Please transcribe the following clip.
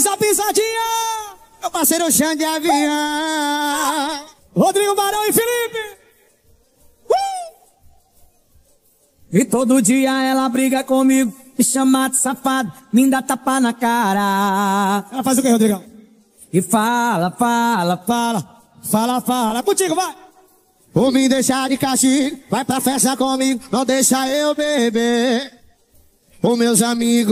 faz a pisadinha. Meu parceiro Xande Avião. Rodrigo Barão e Felipe. E todo dia ela briga comigo, me chama de safado, me dá tapa na cara. Ela faz o que, Rodrigão? E fala, fala, fala, fala, fala. Contigo, vai! Por me deixar de castigo, vai pra festa comigo, não deixa eu beber. Os meus amigos